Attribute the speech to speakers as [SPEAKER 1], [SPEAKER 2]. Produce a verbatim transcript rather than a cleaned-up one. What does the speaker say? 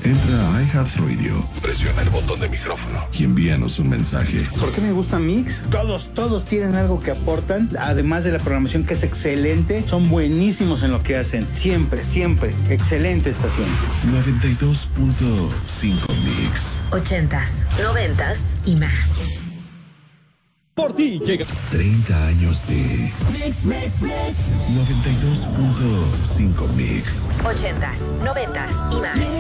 [SPEAKER 1] Entra a iHeartRadio, presiona el botón de micrófono y envíanos un mensaje.
[SPEAKER 2] ¿Por qué me gusta Mix? Todos, todos tienen algo que aportan, además de la programación que es excelente, son buenísimos en lo que hacen. Siempre, siempre. Excelente estación.
[SPEAKER 1] noventa y dos punto cinco Mix.
[SPEAKER 3] Ochentas, noventas y más.
[SPEAKER 4] Por ti llega
[SPEAKER 1] treinta años de
[SPEAKER 3] Mix, mix, mix.
[SPEAKER 1] noventa y dos punto cinco Mix.
[SPEAKER 3] Ochentas, noventas y más.